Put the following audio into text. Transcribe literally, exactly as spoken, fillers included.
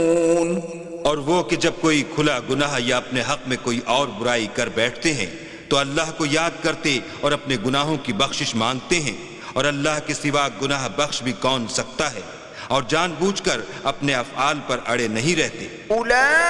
और वो कि जब कोई खुला गुनाह या अपने हक में कोई और बुराई कर बैठते हैं तो अल्लाह को याद करते और अपने गुनाहों की बख्शिश मांगते हैं, और अल्लाह के सिवा गुनाह बख्श भी कौन सकता है, और जानबूझकर अपने अफ़आल पर अड़े नहीं रहते।